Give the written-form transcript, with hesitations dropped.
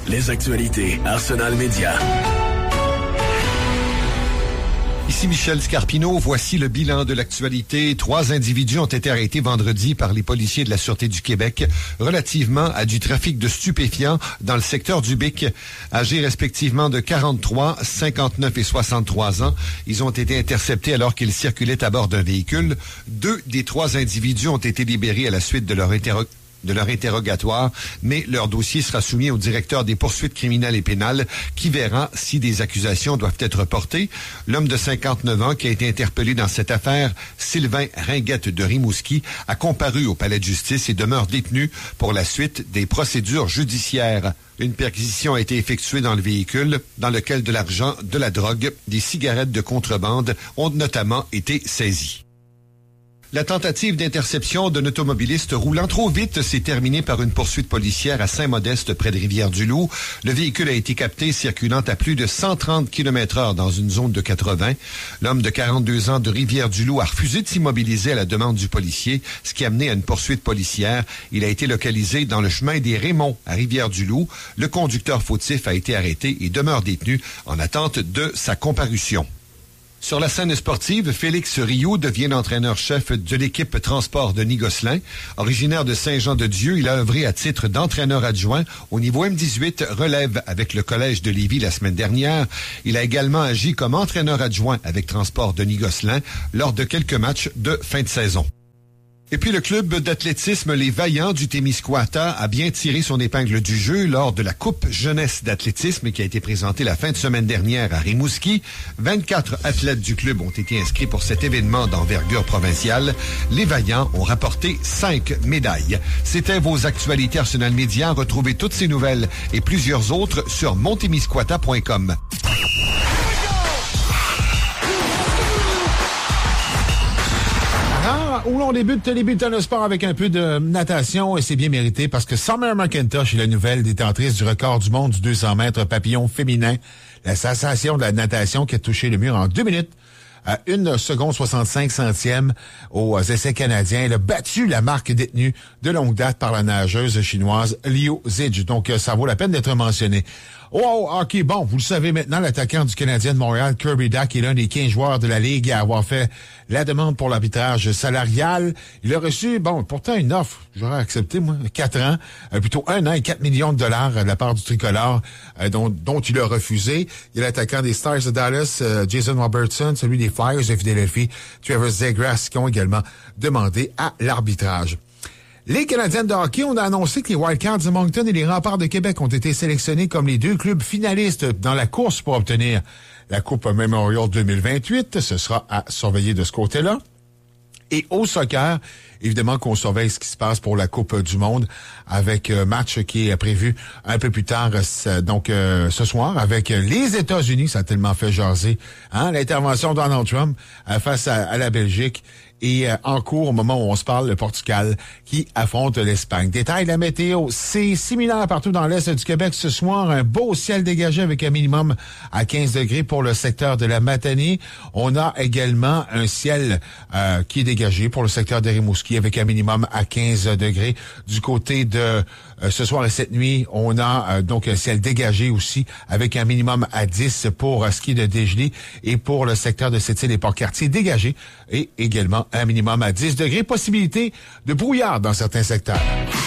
Les actualités Arsenal Média. Ici Michel Scarpino, voici le bilan de l'actualité. 3 individus ont été arrêtés vendredi par les policiers de la Sûreté du Québec relativement à du trafic de stupéfiants dans le secteur du Bic. Âgés respectivement de 43, 59 et 63 ans, ils ont été interceptés alors qu'ils circulaient à bord d'un véhicule. 2 des 3 individus ont été libérés à la suite de leur interrogatoire, mais leur dossier sera soumis au directeur des poursuites criminelles et pénales qui verra si des accusations doivent être portées. L'homme de 59 ans qui a été interpellé dans cette affaire, Sylvain Ringuette de Rimouski, a comparu au palais de justice et demeure détenu pour la suite des procédures judiciaires. Une perquisition a été effectuée dans le véhicule, dans lequel de l'argent, de la drogue, des cigarettes de contrebande ont notamment été saisies. La tentative d'interception d'un automobiliste roulant trop vite s'est terminée par une poursuite policière à Saint-Modeste, près de Rivière-du-Loup. Le véhicule a été capté circulant à plus de 130 km/h dans une zone de 80. L'homme de 42 ans de Rivière-du-Loup a refusé de s'immobiliser à la demande du policier, ce qui a mené à une poursuite policière. Il a été localisé dans le chemin des Raymonds à Rivière-du-Loup. Le conducteur fautif a été arrêté et demeure détenu en attente de sa comparution. Sur la scène sportive, Félix Rioux devient l'entraîneur-chef de l'équipe Transport Denis Gosselin. Originaire de Saint-Jean-de-Dieu, il a œuvré à titre d'entraîneur adjoint au niveau M18 relève avec le Collège de Lévis la semaine dernière. Il a également agi comme entraîneur adjoint avec Transport Denis Gosselin lors de quelques matchs de fin de saison. Et puis le club d'athlétisme Les Vaillants du Témiscouata a bien tiré son épingle du jeu lors de la Coupe jeunesse d'athlétisme qui a été présentée la fin de semaine dernière à Rimouski. 24 athlètes du club ont été inscrits pour cet événement d'envergure provinciale. Les Vaillants ont rapporté 5 médailles. C'était vos actualités Arsenal Média. Retrouvez toutes ces nouvelles et plusieurs autres sur montémiscouata.com. Où l'on débute le sport avec un peu de natation et c'est bien mérité parce que Summer McIntosh est la nouvelle détentrice du record du monde du 200 mètres papillon féminin. La sensation de la natation qui a touché le mur en 2 minutes à 1 seconde 65 centièmes aux essais canadiens. Elle a battu la marque détenue de longue date par la nageuse chinoise Liu Zhij. Donc, ça vaut la peine d'être mentionné. Oh, OK, bon, vous le savez maintenant, l'attaquant du Canadien de Montréal, Kirby Dach, est l'un des 15 joueurs de la Ligue à avoir fait la demande pour l'arbitrage salarial. Il a reçu, pourtant une offre, j'aurais accepté, moi, 4 ans, plutôt 1 an et 4 millions de dollars de la part du tricolore, dont il a refusé. Il y a l'attaquant des Stars de Dallas, Jason Robertson, celui des Flyers de Philadelphie, Trevor Zegras, qui ont également demandé à l'arbitrage. Les Canadiennes de hockey ont annoncé que les Wildcats de Moncton et les Remparts de Québec ont été sélectionnés comme les 2 clubs finalistes dans la course pour obtenir la Coupe Memorial 2028. Ce sera à surveiller de ce côté-là. Et au soccer, évidemment qu'on surveille ce qui se passe pour la Coupe du Monde avec un match qui est prévu un peu plus tard, ce soir, avec les États-Unis. Ça a tellement fait jaser, l'intervention de Donald Trump face à la Belgique. Et en cours, au moment où on se parle, le Portugal qui affronte l'Espagne. Détail de la météo, c'est similaire partout dans l'Est du Québec ce soir. Un beau ciel dégagé avec un minimum à 15 degrés pour le secteur de la Matanie. On a également un ciel qui est dégagé pour le secteur de Rimouski avec un minimum à 15 degrés. Du côté de ce soir et cette nuit, on a donc un ciel dégagé aussi avec un minimum à 10 pour ski de dégelé et pour le secteur de Sept-Îles et Port-Cartier dégagé et également un minimum à 10 degrés. Possibilité de brouillard dans certains secteurs.